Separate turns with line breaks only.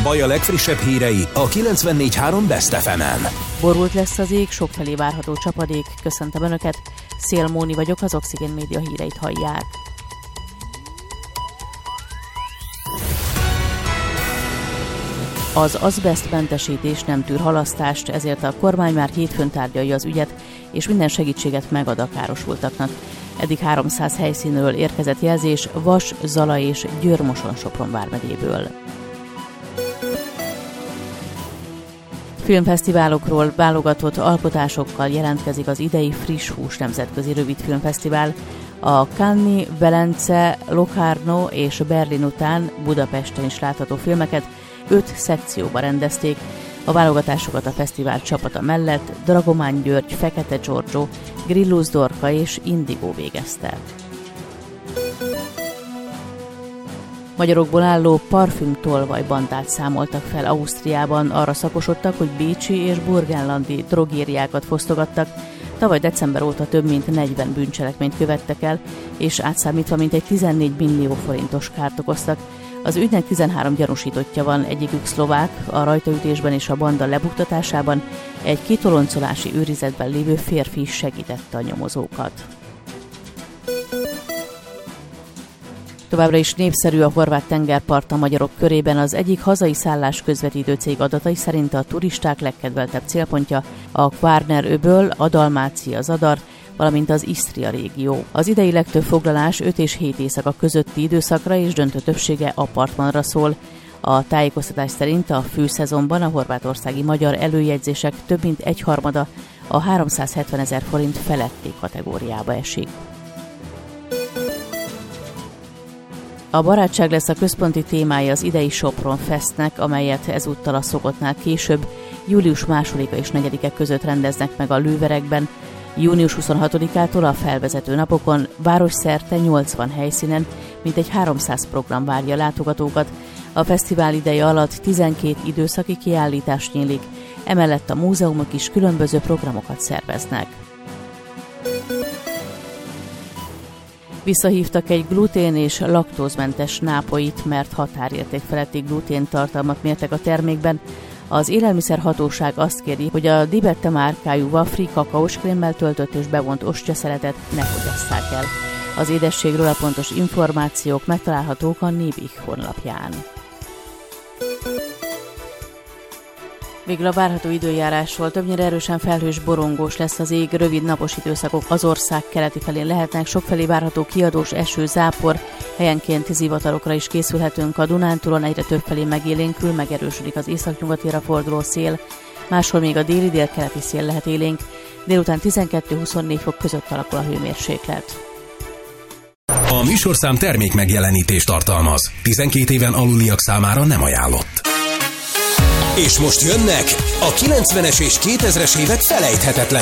Baj a legfrissebb hírei a 94.3 Best FM-en.
Borult lesz az ég, sokfelé várható csapadék. Köszöntöm Önöket, Szél Móni vagyok, az Oxigén Média híreit hallják. Az azbesztmentesítés nem tűr halasztást, ezért a kormány már hétfőn tárgyalja az ügyet, és minden segítséget megad a károsultaknak. Eddig 300 helyszínről érkezett jelzés Vas, Zala és Győr-Moson-Sopron vármegyéből. Filmfesztiválokról válogatott alkotásokkal jelentkezik az idei Friss Hús nemzetközi rövidfilmfesztivál. A Cannes, Velence, Locarno és Berlin után Budapesten is látható filmeket 5 szekcióba rendezték. A válogatásokat a fesztivál csapata mellett Dragomán György, Fekete Giorgio, Grillus Dorka és Indigo végezte. Magyarokból álló parfümtolvaj bandát számoltak fel Ausztriában, arra szakosodtak, hogy bécsi és burgenlandi drogériákat fosztogattak. Tavaly december óta több mint 40 bűncselekményt követtek el, és átszámítva mintegy 14 millió forintos kárt okoztak. Az ügynek 13 gyanúsítottja van, egyikük szlovák, a rajtaütésben és a banda lebuktatásában egy kitoloncolási őrizetben lévő férfi segítette a nyomozókat. Továbbra is népszerű a horvát tengerpart a magyarok körében. Az egyik hazai szállás közvetítő cég adatai szerint a turisták legkedveltebb célpontja a Kvárner-öböl, a Dalmácia Zadar, valamint az Isztria régió. Az idei legtöbb foglalás 5 és 7 éjszaka közötti időszakra és döntő többsége apartmanra szól. A tájékoztatás szerint a főszezonban a horvátországi magyar előjegyzések több mint egyharmada a 370 000 forint feletti kategóriába esik. A barátság lesz a központi témája az idei Sopron Festnek, amelyet ezúttal a szokottnál később, július 2-a és 4-e között rendeznek meg a Lőverekben. Június 26-ától a felvezető napokon városszerte 80 helyszínen mintegy 300 program várja látogatókat. A fesztivál ideje alatt 12 időszaki kiállítás nyílik, emellett a múzeumok is különböző programokat szerveznek. Visszahívtak egy glutén- és laktózmentes nápoit, mert határérték feletti gluténtartalmat mértek a termékben. Az élelmiszerhatóság azt kéri, hogy a Di Bette márkájú wafri kakaós krémmel töltött és bevont ostyaszeletet ne fogyasszák el. Az édességről a pontos információk megtalálhatók a Nébih honlapján. Végül a várható időjárásról: többnyire erősen felhős, borongós lesz az ég, rövid napos időszakok az ország keleti felén lehetnek, sokfelé várható kiadós eső, zápor, helyenként zivatarokra is készülhetünk. A Dunántúlon egyre többfelé megélénkül, megerősödik az északnyugatira forduló szél, máshol még a déli délkeleti szél lehet élénk, délután 12-24 fok között alakul a hőmérséklet.
A műsorszám termék megjelenítést tartalmaz. 12 éven aluliak számára nem ajánlott. És most jönnek a 90-es és 2000-es évek felejthetetlen